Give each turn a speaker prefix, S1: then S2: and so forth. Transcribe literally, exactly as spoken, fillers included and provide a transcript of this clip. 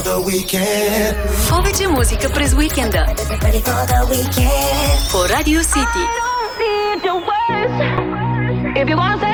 S1: the weekend.
S2: Повеќе музика през уикенда.
S3: Ready for the weekend.
S2: По Radio City.
S4: I don't need your words. If you wanna